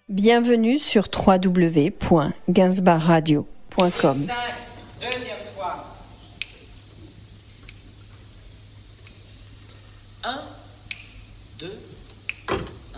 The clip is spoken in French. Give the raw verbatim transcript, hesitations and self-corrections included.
Bienvenue sur w w w point gainsbar radio point com. Deuxième fois. Un, deux.